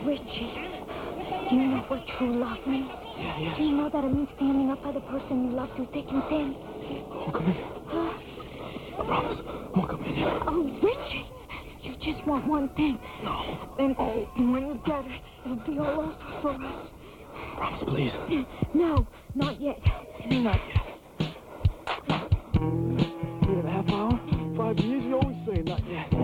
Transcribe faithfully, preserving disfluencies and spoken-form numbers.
Richie, do you know what true love means? Yeah, yeah. Do you know that it means standing up for the person you love through thick and thin? I'll come in. Huh? I promise. I'll come in. Oh, Richie, you just want one thing. No. Then when you get it, it'll be all over for us. Promise, please. No, not yet. Not yet. Three and a half hour, five years, you always say not yet.